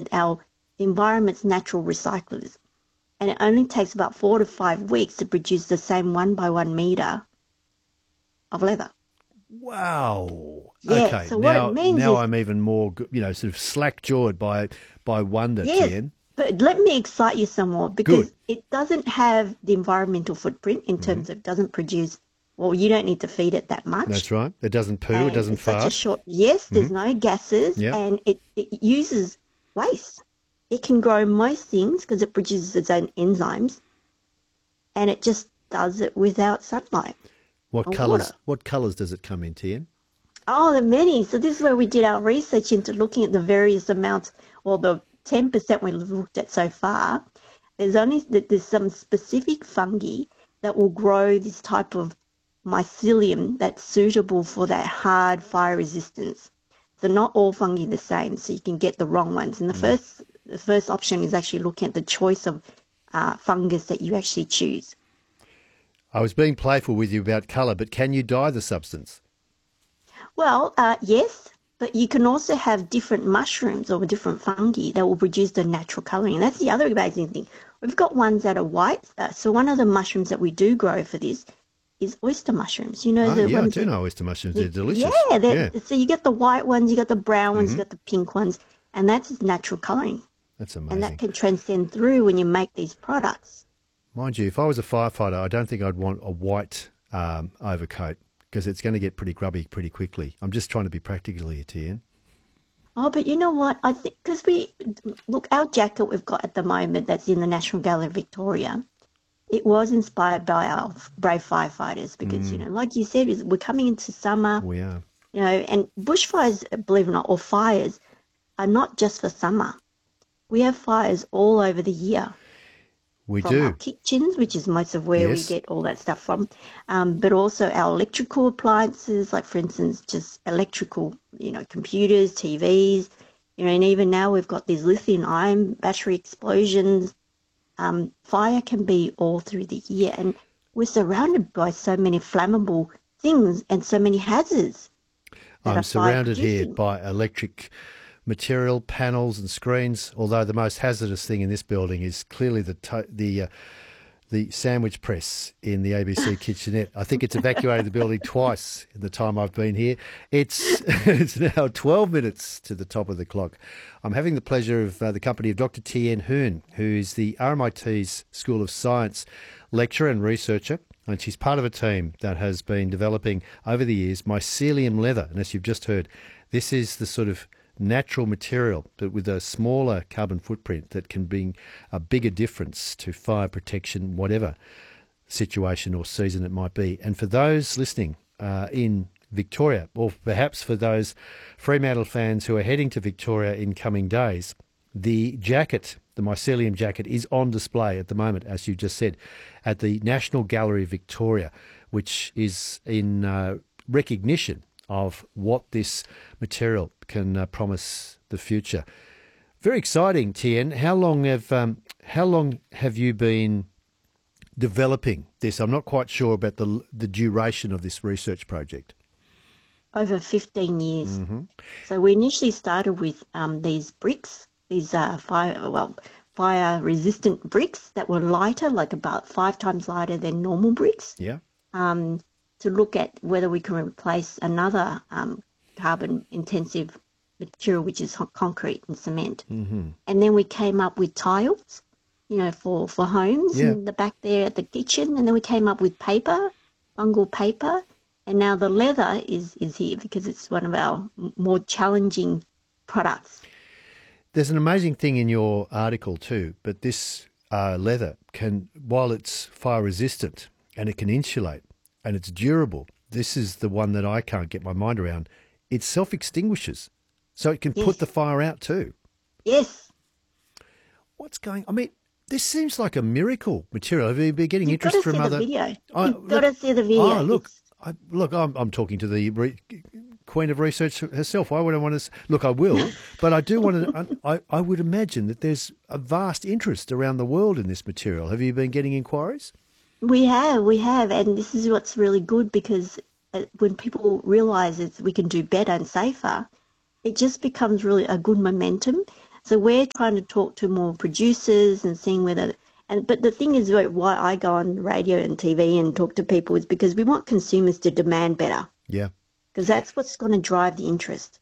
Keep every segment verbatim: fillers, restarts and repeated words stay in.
our environment's natural recyclers. And it only takes about four to five weeks to produce the same one by one metre of leather. Wow. Yeah, Okay. so what it Now, means now is, I'm even more, you know, sort of slack-jawed by by wonder, yes, Tien. but let me excite you some more Good. because it doesn't have the environmental footprint in Mm-hmm. terms of it doesn't produce, well, you don't need to feed it that much. That's right. It doesn't poo. It And doesn't it's such a fart. short, yes, Mm-hmm. there's no gases Yeah. and it, it uses waste. It can grow most things because it produces its own enzymes and it just does it without sunlight What or water. colours? What colours does it come in, Tien? Oh, there are many. So this is where we did our research into looking at the various amounts, or the ten percent we've looked at so far. There's only there's some specific fungi that will grow this type of mycelium that's suitable for that hard fire resistance. So not all fungi are the same, so you can get the wrong ones. And the Mm. first the first option is actually looking at the choice of uh, fungus that you actually choose. I was being playful with you about colour, but can you dye the substance? Well, uh, yes, but you can also have different mushrooms or different fungi that will produce the natural colouring. And that's the other amazing thing. We've got ones that are white. Uh, so one of the mushrooms that we do grow for this is oyster mushrooms. You know, Oh, the yeah, I ones do that, know oyster mushrooms. They're the- delicious. yeah, Yeah. they're- so you get the white ones, you got the brown ones, Mm-hmm. you got the pink ones, and that's natural colouring. That's And that amazing. can transcend through when you make these products. Mind you, if I was a firefighter, I don't think I'd want a white um, overcoat because it's going to get pretty grubby pretty quickly. I'm just trying to be practical here, Tien. Oh, but you know what? I think because we look, our jacket we've got at the moment that's in the National Gallery of Victoria, it was inspired by our brave firefighters because, you Mm, know, like you said, is we're coming into summer, we are. you know, and bushfires, believe it or not, or fires are not just for summer. We have fires all over the year We from our do. kitchens, which is most of where we Yes. get all that stuff from, um, but also our electrical appliances, like for instance, just electrical, you know, computers, T Vs, you know, and even now we've got these lithium-ion battery explosions. Um, fire can be all through the year, and we're surrounded by so many flammable things and so many hazards that I'm are fire surrounded here producing. by electric material, panels and screens, although the most hazardous thing in this building is clearly the to- the uh, the sandwich press in the A B C kitchenette. I think it's evacuated the building twice in the time I've been here. It's it's now twelve minutes to the top of the clock. I'm having the pleasure of uh, the company of Doctor Tien Huynh, who's the R M I T's School of Science lecturer and researcher, and she's part of a team that has been developing over the years mycelium leather. And as you've just heard, this is the sort of natural material, but with a smaller carbon footprint that can bring a bigger difference to fire protection, whatever situation or season it might be. And for those listening uh, in Victoria, or perhaps for those Fremantle fans who are heading to Victoria in coming days, the jacket, the mycelium jacket, is on display at the moment, as you just said, at the National Gallery of Victoria, which is in uh, recognition of what this material can uh, promise the future. Very exciting, Tien. How long have um, how long have you been developing this? I'm not quite sure about the the duration of this research project. Over fifteen years. Mm-hmm. So we initially started with um, these bricks, these uh, fire, well, fire-resistant bricks that were lighter, like about five times lighter than normal bricks, Yeah. um, to look at whether we can replace another um, carbon-intensive material, which is ho- concrete and cement. Mm-hmm. And then we came up with tiles, you know, for, for homes Yeah. in the back there at the kitchen. And then we came up with paper, fungal paper. And now the leather is, is here because it's one of our m- more challenging products. There's an amazing thing in your article too, but this uh, leather can, while it's fire resistant and it can insulate and it's durable, this is the one that I can't get my mind around. It self-extinguishes, so it can Yes. put the fire out too. Yes. What's going? I mean, this seems like a miracle material. Have you been getting You've got interest to see from the other? video. I- You've got look- to see the video. Oh, look, It's- I, look, I'm, I'm talking to the re- Queen of Research herself. Why would I want to? s- Look, I will, but I do want to. I, I would imagine that there's a vast interest around the world in this material. Have you been getting inquiries? We have, we have, and this is what's really good because uh, when people realise that we can do better and safer, it just becomes really a good momentum. So we're trying to talk to more producers and seeing whether, and but the thing is like, why I go on radio and T V and talk to people is because we want consumers to demand better. Yeah. Because that's what's going to drive the interest.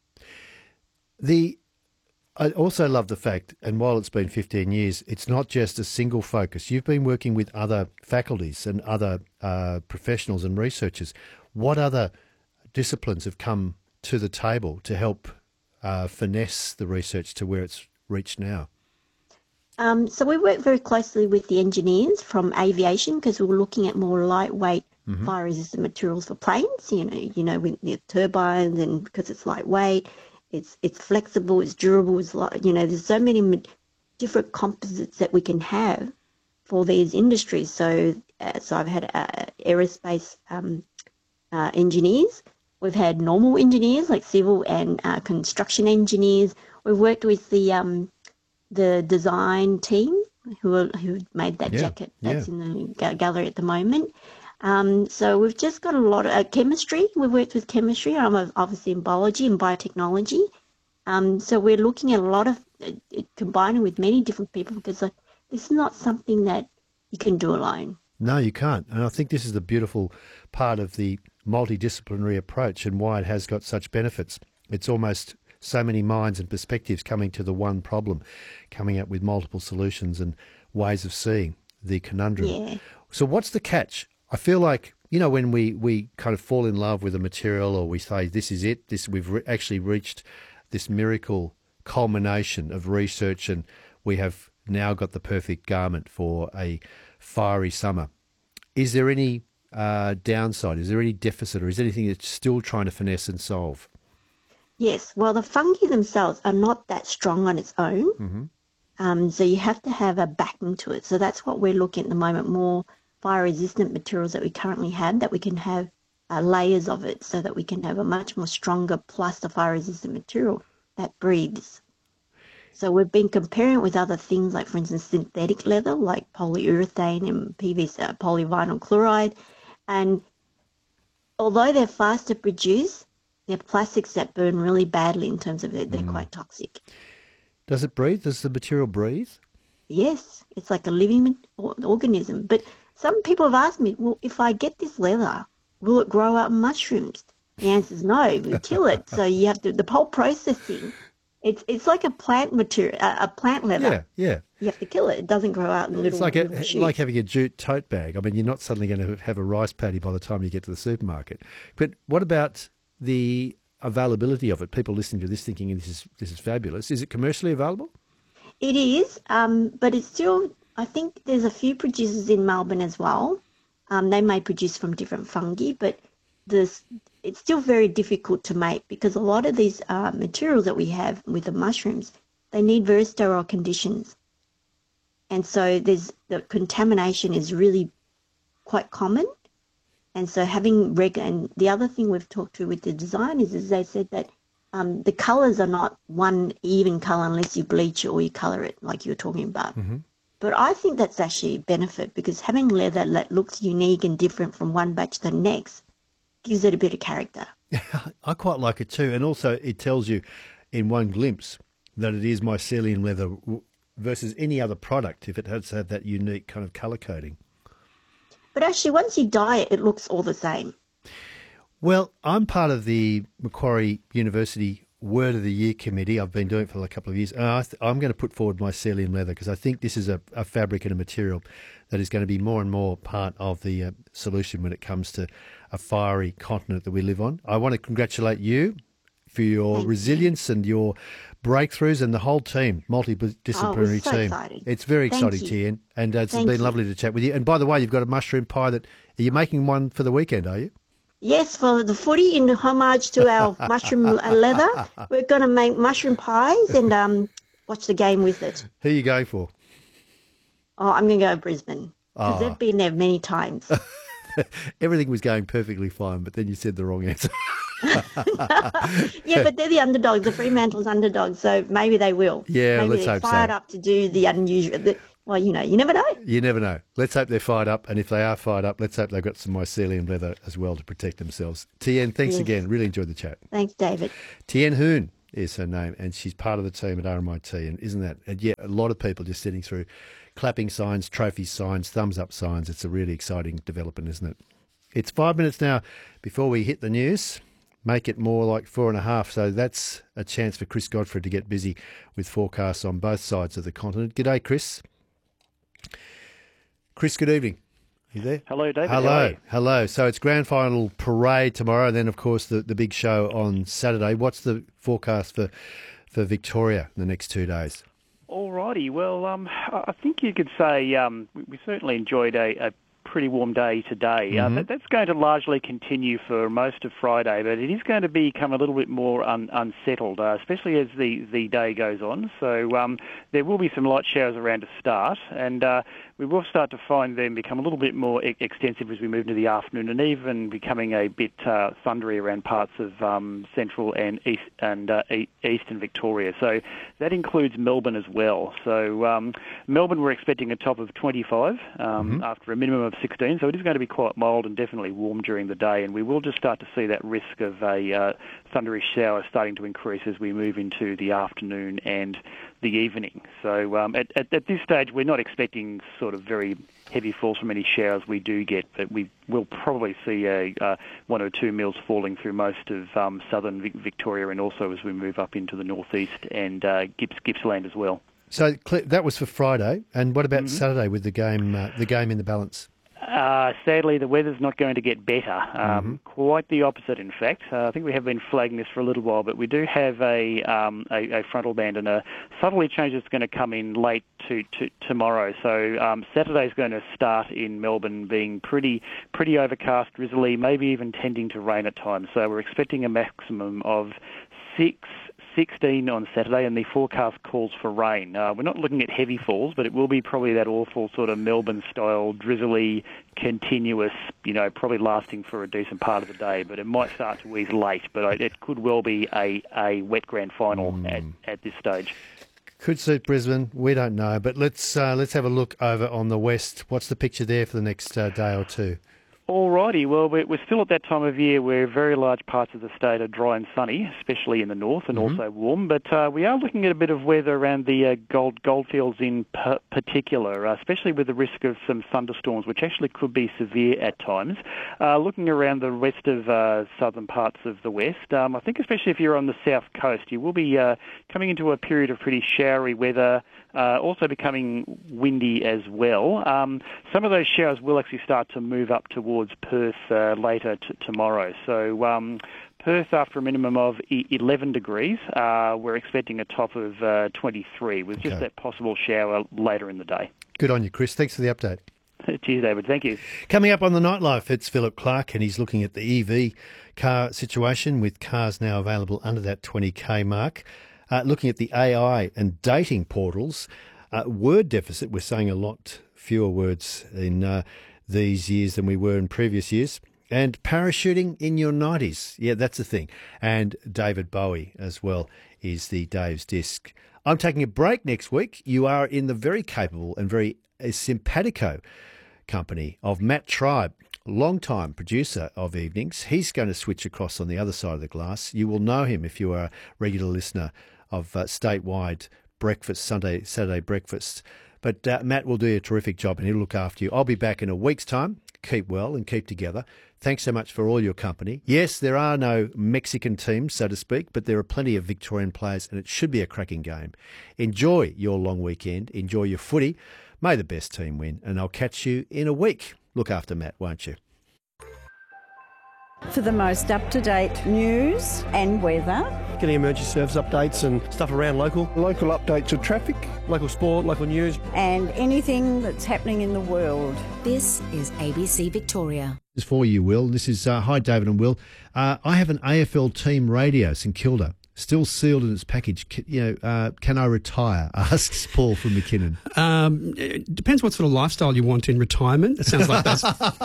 The I also love the fact, and while it's been fifteen years, it's not just a single focus. You've been working with other faculties and other uh, professionals and researchers. What other disciplines have come to the table to help uh, finesse the research to where it's reached now? Um, so we work very closely with the engineers from aviation because we're looking at more lightweight mm-hmm. fire-resistant materials for planes. You know, you know, with the turbines, and because it's lightweight, it's it's flexible, it's durable. It's like, you know, there's so many different composites that we can have for these industries. So, uh, so I've had uh, aerospace um, uh, engineers. We've had normal engineers like civil and uh, construction engineers. We've worked with the um, the design team who are, who made that yeah, jacket that's yeah. in the gallery at the moment. Um, so we've just got a lot of uh, chemistry. We've worked with chemistry. I'm obviously in biology and biotechnology. Um, so we're looking at a lot of uh, combining with many different people because uh, this is not something that you can do alone. No, you can't. And I think this is the beautiful part of the multidisciplinary approach and why it has got such benefits. It's almost so many minds and perspectives coming to the one problem, coming up with multiple solutions and ways of seeing the conundrum. Yeah. So what's the catch? I feel like, you know, when we, we kind of fall in love with a material or we say, this is it, this we've re- actually reached this miracle culmination of research and we have now got the perfect garment for a fiery summer. Is there any uh, downside? Is there any deficit or is there anything that's still trying to finesse and solve? Yes. Well, the fungi themselves are not that strong on its own. Mm-hmm. Um, so you have to have a backing to it. So that's what we're looking at the moment, more fire-resistant materials that we currently have, that we can have uh, layers of it so that we can have a much more stronger plus the fire-resistant material that breathes. So we've been comparing it with other things like, for instance, synthetic leather like polyurethane and P V C, uh, polyvinyl chloride. And although they're fast to produce, they're plastics that burn really badly in terms of it. They're mm. quite toxic. Does it breathe? Does the material breathe? Yes, it's like a living organism. But some people have asked me, well, if I get this leather, will it grow out mushrooms? The answer is no, we kill it. So you have to, the whole processing, it's it's like a plant material, a, a plant leather. Yeah, yeah. You have to kill it. It doesn't grow out in little It's like, little a, shoots. like having a jute tote bag. I mean, you're not suddenly going to have a rice paddy by the time you get to the supermarket. But what about the availability of it? People listening to this thinking this is this is fabulous. Is it commercially available? It is, um, but it's still, I think there's a few producers in Melbourne as well. Um, they may produce from different fungi, but this, it's still very difficult to make because a lot of these uh, materials that we have with the mushrooms, they need very sterile conditions. And so there's the contamination is really quite common. And so having regular, and the other thing we've talked to with the designers is they said that um, the colours are not one even colour unless you bleach it or you colour it like you were talking about. Mm-hmm. But I think that's actually a benefit because having leather that looks unique and different from one batch to the next gives it a bit of character. I quite like it too. And also it tells you in one glimpse that it is mycelium leather versus any other product if it has had that unique kind of colour coding. But actually, once you dye it, it looks all the same. Well, I'm part of the Macquarie University Word of the Year Committee. I've been doing it for a couple of years. And I th- I'm going to put forward mycelium leather because I think this is a, a fabric and a material that is going to be more and more part of the uh, solution when it comes to a fiery continent that we live on. I want to congratulate you for your Thank resilience you. and your breakthroughs and the whole team, multidisciplinary oh, so team. Exciting. It's very Thank exciting, Tien, and uh, it's Thank been you. lovely to chat with you. And by the way, you've got a mushroom pie that, are you making one for the weekend, are you? Yes, for the footy in homage to our mushroom leather, we're going to make mushroom pies and um, watch the game with it. Who are you going for? Oh, I'm going to go to Brisbane because Oh. they've been there many times. Everything was going perfectly fine, but then you said the wrong answer. Yeah, but they're the underdogs, the Fremantle's underdogs, so maybe they will. Yeah, maybe let's they're hope so. fired up to do the unusual. The, well, you know, you never know. You never know. Let's hope they're fired up, and if they are fired up, let's hope they've got some mycelium leather as well to protect themselves. Tien, thanks Yes. again. Really enjoyed the chat. Thanks, David. Tien Huynh is her name, and she's part of the team at R M I T. And isn't that? And yeah, a lot of people just sitting through, clapping signs, trophy signs, thumbs up signs. It's a really exciting development, isn't it? It's five minutes now before we hit the news. Make it more like four and a half. So that's a chance for Chris Godfrey to get busy with forecasts on both sides of the continent. G'day, Chris. Chris, good evening. You there? Hello, David. Hello, hello. So it's grand final parade tomorrow, and then of course the, the big show on Saturday. What's the forecast for for Victoria in the next two days? All righty. Well, um, I think you could say um, we, we certainly enjoyed a, a pretty warm day today. Mm-hmm. Uh, that, that's going to largely continue for most of Friday, but it is going to become a little bit more un, unsettled, uh, especially as the, the day goes on. So um, there will be some light showers around to start, and uh, we will start to find them become a little bit more e- extensive as we move into the afternoon, and even becoming a bit uh, thundery around parts of um, central and east and uh, e- eastern Victoria. So that includes Melbourne as well. So um, Melbourne, we're expecting a top of twenty-five um, mm-hmm. after a minimum of sixteen. So it is going to be quite mild and definitely warm during the day, and we will just start to see that risk of a uh, thundery shower starting to increase as we move into the afternoon and the evening. So um, at, at, at this stage, we're not expecting sort of very heavy falls from any showers we do get, but we will probably see a uh, one or two mils falling through most of um, southern Vic- Victoria, and also as we move up into the northeast and uh, Gips, Gippsland as well. So that was for Friday, and what about mm-hmm. Saturday with the game? Uh, the game in the balance. Uh, sadly, the weather's not going to get better. Um, mm-hmm. Quite the opposite, in fact. Uh, I think we have been flagging this for a little while, but we do have a um, a, a frontal band and a southerly change that's going to come in late to, to tomorrow. So um, Saturday's going to start in Melbourne being pretty pretty overcast, drizzly, maybe even tending to rain at times. So we're expecting a maximum of six. sixteen on Saturday, and the forecast calls for rain. Uh, we're not looking at heavy falls, but it will be probably that awful sort of Melbourne-style, drizzly, continuous, you know, probably lasting for a decent part of the day, but it might start to ease late, but it could well be a, a wet grand final mm. at, at this stage. Could suit Brisbane, we don't know, but let's uh, let's have a look over on the west. What's the picture there for the next uh, day or two? Alrighty, well, we're, we're still at that time of year where very large parts of the state are dry and sunny, especially in the north, and mm-hmm. also warm. But uh, we are looking at a bit of weather around the uh, gold goldfields in p- particular, uh, especially with the risk of some thunderstorms, which actually could be severe at times. Uh, looking around the rest of uh, southern parts of the west, um, I think especially if you're on the south coast, you will be uh, coming into a period of pretty showery weather, uh, also becoming windy as well. Um, some of those showers will actually start to move up towards towards Perth uh, later t- tomorrow. So um, Perth, after a minimum of eleven degrees, uh, we're expecting a top of uh, twenty-three with just okay. that possible shower later in the day. Good on you, Chris. Thanks for the update. Cheers, David. Thank you. Coming up on the Nightlife, it's Philip Clark, and he's looking at the E V car situation with cars now available under that twenty K mark. Uh, looking at the A I and dating portals, uh, word deficit, we're saying a lot fewer words in uh, these years than we were in previous years. And parachuting in your nineties. Yeah, that's a thing. And David Bowie as well is the Dave's Disc. I'm taking a break next week. You are in the very capable and very uh, simpatico company of Matt Tribe, long-time producer of Evenings. He's going to switch across on the other side of the glass. You will know him if you are a regular listener of uh, statewide breakfast, Sunday, Saturday breakfasts. But uh, Matt will do a terrific job and he'll look after you. I'll be back in a week's time. Keep well and keep together. Thanks so much for all your company. Yes, there are no Mexican teams, so to speak, but there are plenty of Victorian players and it should be a cracking game. Enjoy your long weekend. Enjoy your footy. May the best team win. And I'll catch you in a week. Look after Matt, won't you? For the most up-to-date news and weather. Getting emergency service updates and stuff around local. Local updates of traffic. Local sport, local news. And anything that's happening in the world. This is A B C Victoria. This is for you, Will. This is, uh, hi, David and Will. Uh, I have an A F L team radio, St Kilda, still sealed in its package. You know, uh, can I retire? Asks Paul from McKinnon. Um, it depends what sort of lifestyle you want in retirement. It sounds like that's...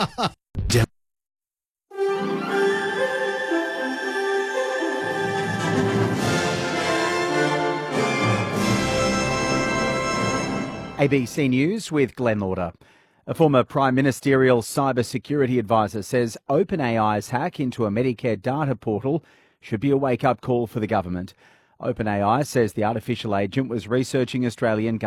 A B C News with Glenn Lauder. A former Prime Ministerial cyber security advisor says OpenAI's hack into a Medicare data portal should be a wake-up call for the government. OpenAI says the artificial agent was researching Australian